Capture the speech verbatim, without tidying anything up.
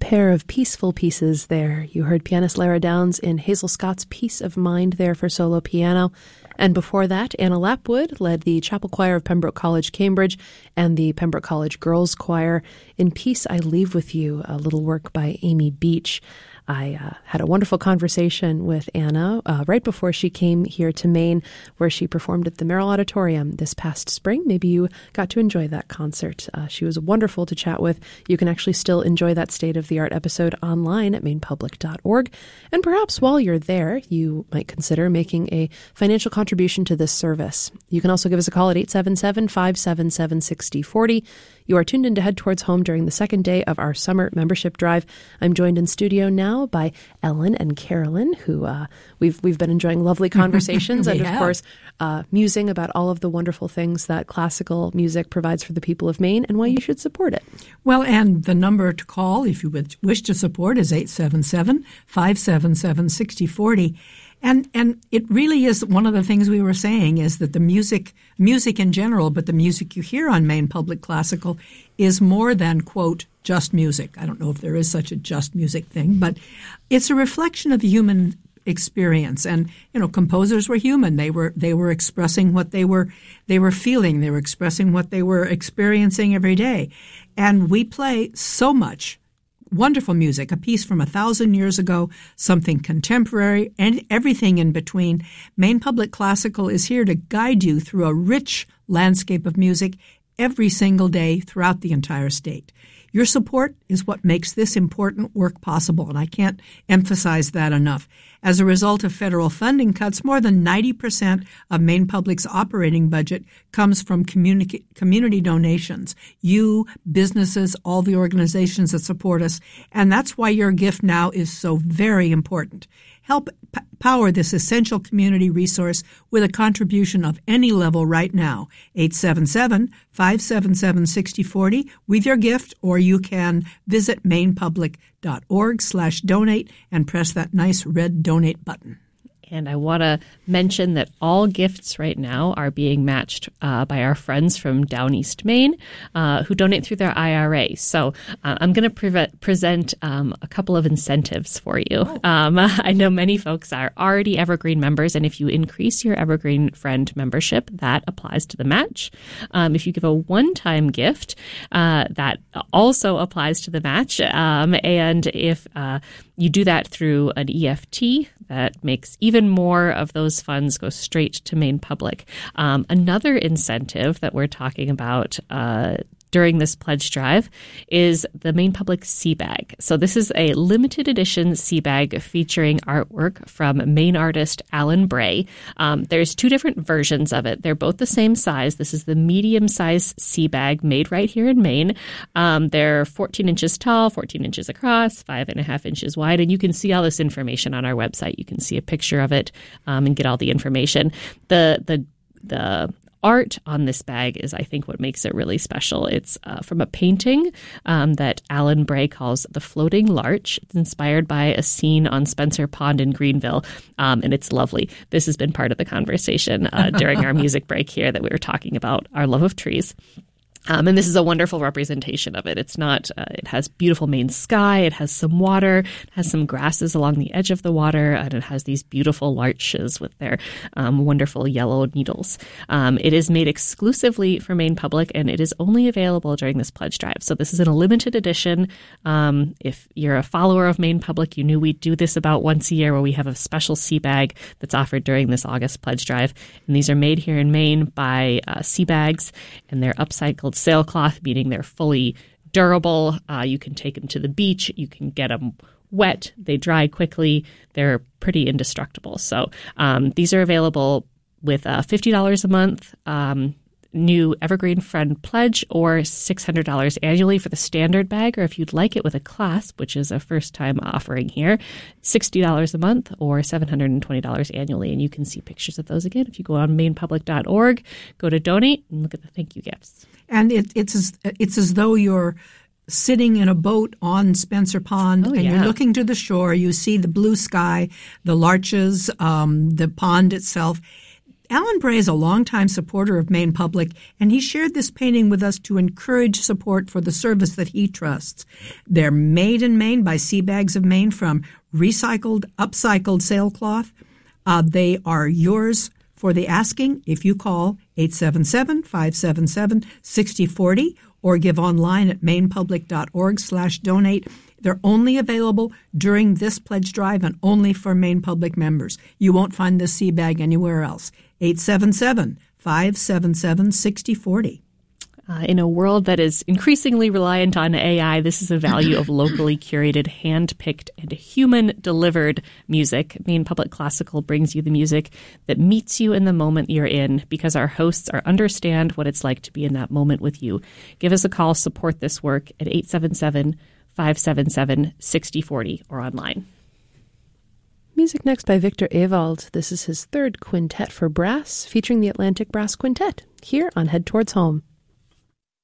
pair of peaceful pieces there. You heard pianist Lara Downs in Hazel Scott's Peace of Mind there for solo piano. And before that, Anna Lapwood led the Chapel Choir of Pembroke College, Cambridge, and the Pembroke College Girls Choir in Peace I Leave With You, a little work by Amy Beach. I uh, had a wonderful conversation with Anna uh, right before she came here to Maine, where she performed at the Merrill Auditorium this past spring. Maybe you got to enjoy that concert. Uh, she was wonderful to chat with. You can actually still enjoy that state-of-the-art episode online at maine public dot org. And perhaps while you're there, you might consider making a financial contribution to this service. You can also give us a call at eight seven seven, five seven seven, six zero four zero. You are tuned in to Head Towards Home during the second day of our summer membership drive. I'm joined in studio now by Ellen and Carolyn, who uh, we've we've been enjoying lovely conversations and, of have. course, uh, musing about all of the wonderful things that classical music provides for the people of Maine and why you should support it. Well, and the number to call if you would wish to support is eight seven seven, five seven seven, six zero four zero. And and it really is one of the things we were saying is that the music, music in general, but the music you hear on Maine Public Classical is more than, quote, just music. I don't know if there is such a just music thing, but it's a reflection of human experience. And, you know, composers were human. They were they were expressing what they were they were feeling. They were expressing what they were experiencing every day. And we play so much wonderful music, a piece from a thousand years ago, something contemporary, and everything in between. Maine Public Classical is here to guide you through a rich landscape of music every single day throughout the entire state. Your support is what makes this important work possible, and I can't emphasize that enough. As a result of federal funding cuts, more than ninety percent of Maine Public's operating budget comes from community, community donations. You, businesses, all the organizations that support us, and that's why your gift now is so very important. Help p- power this essential community resource with a contribution of any level right now. eight seven seven, five seven seven, six zero four zero with your gift, or you can visit maine public dot org slash donate and press that nice red donate button. And I want to mention that all gifts right now are being matched uh, by our friends from Down East Maine uh, who donate through their I R A. So uh, I'm going to pre- present um, a couple of incentives for you. Oh. Um, I know many folks are already Evergreen members, and if you increase your Evergreen Friend membership, that applies to the match. Um, if you give a one-time gift, uh, that also applies to the match. Um, and if uh, you do that through an E F T, that makes even more of those funds go straight to Maine Public. Um, another incentive that we're talking about uh, during this pledge drive is the Maine Public Sea Bag. So this is a limited edition sea bag featuring artwork from Maine artist Alan Bray. Um, there's two different versions of it. They're both the same size. This is the medium size sea bag made right here in Maine. Um, they're fourteen inches tall, fourteen inches across, five and a half inches wide. And you can see all this information on our website. You can see a picture of it um, and get all the information. The, the, the, art on this bag is, I think, what makes it really special. It's uh, from a painting um, that Alan Bray calls The Floating Larch. It's inspired by a scene on Spencer Pond in Greenville, um, and it's lovely. This has been part of the conversation uh, during our music break here that we were talking about our love of trees. Um, and this is a wonderful representation of it. It's not, uh, it has beautiful Maine sky, it has some water, it has some grasses along the edge of the water, and it has these beautiful larches with their um, wonderful yellow needles. Um, it is made exclusively for Maine Public, and it is only available during this pledge drive. So this is in a limited edition. Um, if you're a follower of Maine Public, you knew we do this about once a year where we have a special sea bag that's offered during this August pledge drive. And these are made here in Maine by uh, Sea Bags, and they're upcycled sailcloth, meaning they're fully durable. Uh, you can take them to the beach. You can get them wet. They dry quickly. They're pretty indestructible. So um, these are available with uh, fifty dollars a month, um, new Evergreen Friend pledge, or six hundred dollars annually for the standard bag. Or if you'd like it with a clasp, which is a first-time offering here, sixty dollars a month or seven hundred twenty dollars annually. And you can see pictures of those again if you go on maine public dot org, go to donate, and look at the thank you gifts. And it, it's as, it's as though you're sitting in a boat on Spencer Pond, oh, and yeah. you're looking to the shore. You see the blue sky, the larches, um, the pond itself. Alan Bray is a longtime supporter of Maine Public, and he shared this painting with us to encourage support for the service that he trusts. They're made in Maine by Sea Bags of Maine from recycled, upcycled sailcloth. Uh, they are yours for the asking if you call eight seven seven, five seven seven, six zero four zero or give online at mainepublic.org slash donate. They're only available during this pledge drive and only for Maine Public members. You won't find this sea bag anywhere else. eight seven seven, five seven seven, six zero four zero. Uh, in a world that is increasingly reliant on A I, this is a value of locally curated, hand-picked, and human-delivered music. Maine Public Classical brings you the music that meets you in the moment you're in because our hosts are understand what it's like to be in that moment with you. Give us a call, support this work at eight seven seven, five seven seven, six zero four zero or online. Music next by Victor Ewald. This is his third quintet for brass, featuring the Atlantic Brass Quintet, here on Head Towards Home.